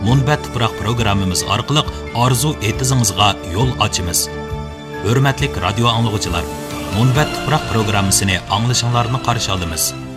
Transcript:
Munbat Tuproq programmamiz orqali orzu etizingizga yo'l ochamiz. Hurmatli radio anglag'uchilar, Munbat Tuproq programmasini anglashinglarni qarshi olamiz.